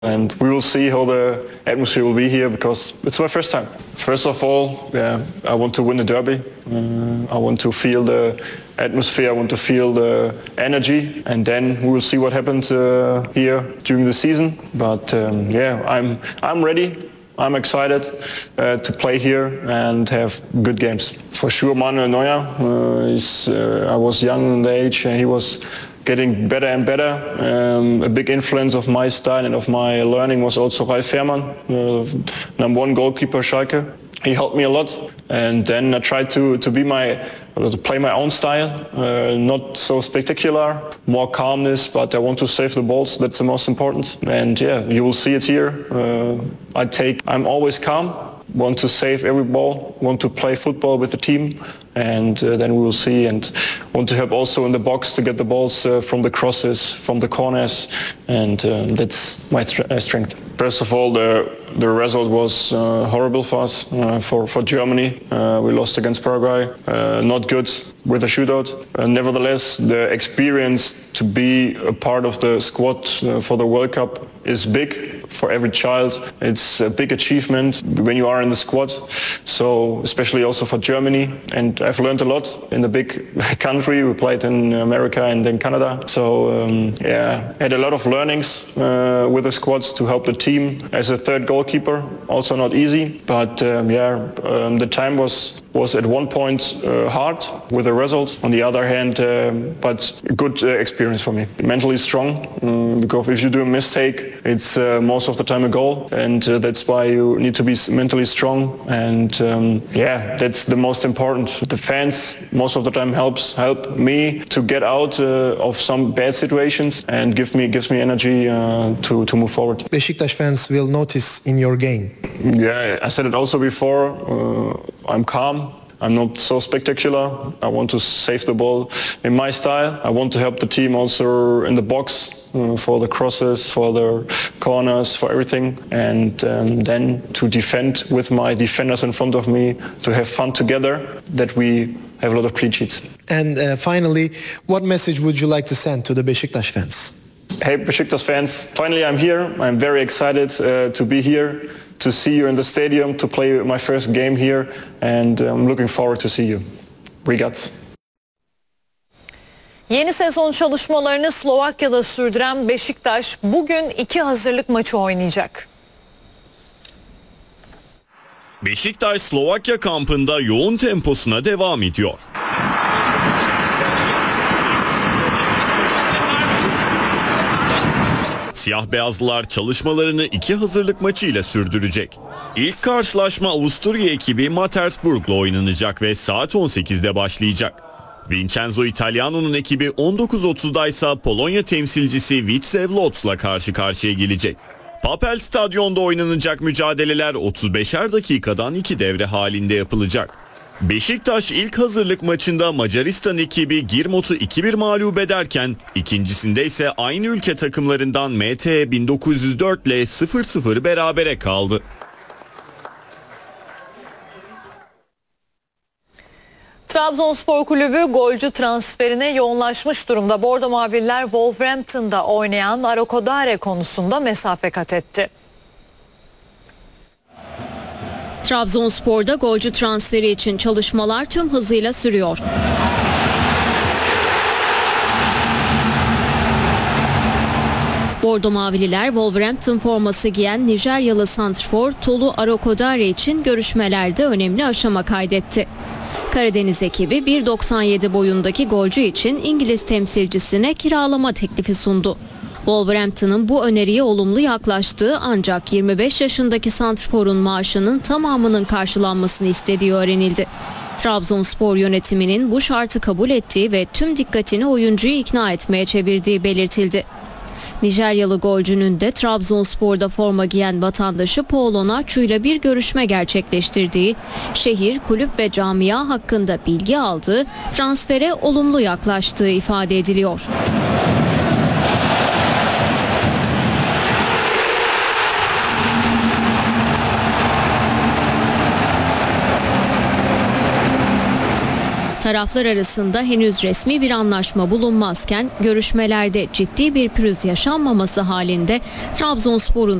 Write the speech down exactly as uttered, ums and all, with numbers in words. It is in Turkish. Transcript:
And we will see how the atmosphere will be here because it's my first time. First of all, yeah, I want to win the derby. Uh, I want to feel the atmosphere. I want to feel the energy, and then we will see what happens uh, here during the season. But um, yeah, I'm I'm ready. I'm excited uh, to play here and have good games. For sure, Manuel Neuer. Uh, is, uh, I was young in the age, and he was getting better and better. Um, a big influence of my style and of my learning was also Ralf Fährmann, uh, number one goalkeeper Schalke. He helped me a lot, and then I tried to to be my to play my own style, uh, not so spectacular, more calmness, but I want to save the balls. That's the most important. And yeah, you will see it here. Uh, I take. I'm always calm. Want to save every ball. Want to play football with the team. And uh, then we will see, and want to help also in the box to get the balls uh, from the crosses, from the corners, and uh, that's my th- uh, strength. First of all, the the result was uh, horrible for us, uh, for for Germany. Uh, we lost against Paraguay, uh, not good with a shootout. Uh, nevertheless, the experience to be a part of the squad uh, for the World Cup is big. For every child, it's a big achievement when you are in the squad. So especially also for Germany, and I've learned a lot in the big country. We played in America and in Canada. So um, yeah, had a lot of learnings uh, with the squads to help the team. As a third goalkeeper, also not easy. But um, yeah, um, the time was was at one point uh, hard with the result. On the other hand, uh, but good uh, experience for me. Mentally strong, um, because if you do a mistake, it's uh, most of the time a goal, and uh, that's why you need to be mentally strong. And um, yeah, that's the most important. The fans most of the time helps help me to get out uh, of some bad situations and give me gives me energy uh, to to move forward. Beşiktaş fans will notice in your game. Yeah, I said it also before. Uh, I'm calm. I'm not so spectacular. I want to save the ball in my style. I want to help the team also in the box uh, for the crosses, for the corners, for everything. And um, then to defend with my defenders in front of me, to have fun together, that we have a lot of clean sheets. And uh, finally, what message would you like to send to the Beşiktaş fans? Hey Beşiktaş fans, finally I'm here. I'm very excited uh, to be here, to see you in the stadium, to play my first game here, and I'm looking forward to see you. Regards. Yeni sezon çalışmalarını Slovakya'da sürdüren Beşiktaş bugün iki hazırlık maçı oynayacak. Beşiktaş Slovakya kampında yoğun temposuna devam ediyor. Siyah beyazlılar çalışmalarını iki hazırlık maçıyla sürdürecek. İlk karşılaşma Avusturya ekibi Mattersburg'la oynanacak ve saat on sekizde başlayacak. Vincenzo Italiano'nun ekibi on dokuz otuzda ise Polonya temsilcisi Widzew Łódź'la karşı karşıya gelecek. Papel Stadyon'da oynanacak mücadeleler otuz beşer dakikadan iki devre halinde yapılacak. Beşiktaş ilk hazırlık maçında Macaristan ekibi Girmot'u iki bir mağlup ederken ikincisinde ise aynı ülke takımlarından M T bin dokuz yüz dört ile sıfır sıfır berabere kaldı. Trabzonspor Kulübü golcü transferine yoğunlaşmış durumda. Bordo Mavililer Wolverhampton'da oynayan Arokodare konusunda mesafe kat etti. Trabzonspor'da golcü transferi için çalışmalar tüm hızıyla sürüyor. Bordo Mavililer Wolverhampton forması giyen Nijeryalı santrfor Tolu Arokodare için görüşmelerde önemli aşama kaydetti. Karadeniz ekibi bir doksan yedi boyundaki golcü için İngiliz temsilcisine kiralama teklifi sundu. Wolverhampton'ın bu öneriye olumlu yaklaştığı ancak yirmi beş yaşındaki santrforun maaşının tamamının karşılanmasını istediği öğrenildi. Trabzonspor yönetiminin bu şartı kabul ettiği ve tüm dikkatini oyuncuyu ikna etmeye çevirdiği belirtildi. Nijeryalı golcünün de Trabzonspor'da forma giyen vatandaşı Paul Onaçu ile bir görüşme gerçekleştirdiği, şehir, kulüp ve camia hakkında bilgi aldığı, transfere olumlu yaklaştığı ifade ediliyor. Taraflar arasında henüz resmi bir anlaşma bulunmazken görüşmelerde ciddi bir pürüz yaşanmaması halinde Trabzonspor'un